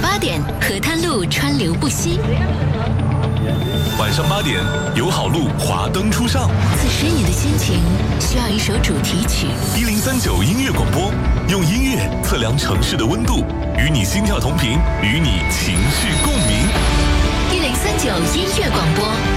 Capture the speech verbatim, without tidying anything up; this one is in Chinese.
八点，河滩路川流不息。 晚上八点，友好路华灯初上。 此时你的心情需要一首主题曲。 一零三九音乐广播，用音乐测量城市的温度，与你心跳同频，与你情绪共鸣。 一零三九音乐广播。